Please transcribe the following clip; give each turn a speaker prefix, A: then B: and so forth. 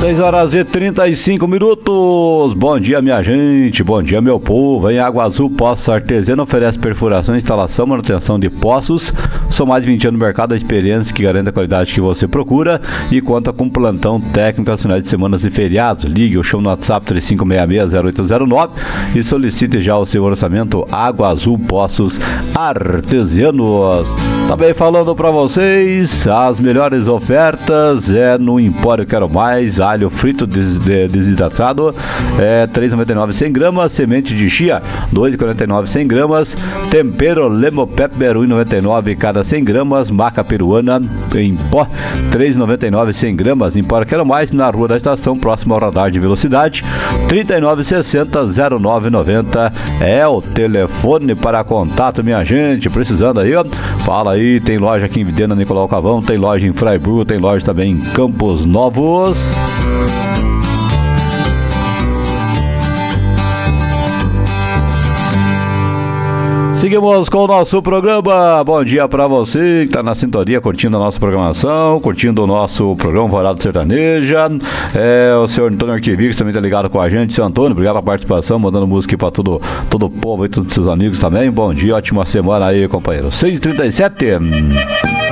A: 6h35. Bom dia, minha gente. Bom dia, meu povo. Em Água Azul Poços Artesiano oferece perfuração, instalação, manutenção de poços. São mais de 20 anos no mercado, a experiência que garante a qualidade que você procura e conta com plantão técnico aos finais de semana e feriados. Ligue ou chame no WhatsApp 3566-0809 e solicite já o seu orçamento. Água Azul Poços Artesianos. Também falando para vocês, as melhores ofertas é no Empório Quero Mais. Alho frito desidratado é R$3,99 100 gramas, semente de chia R$2,49 100 gramas, tempero Lemo Pepper R$1,99 cada 100 gramas, maca peruana em pó R$3,99 100 gramas. Empório Quero Mais, na Rua da Estação, próximo ao radar de velocidade. 3960-0990 é o telefone para contato, minha gente. Precisando aí, ó, fala aí. Tem loja aqui em Videna, Nicolau Cavão, tem loja em Fraiburgo, tem loja também em Campos Novos. Seguimos com o nosso programa. Bom dia para você que está na sintonia, curtindo a nossa programação, curtindo o nosso programa Vorado Sertaneja. O senhor Antônio Arquivix também está ligado com a gente. Seu Antônio, obrigado pela participação, mandando música para todo o povo e todos os seus amigos também. Bom dia, ótima semana aí, companheiro. 6h37.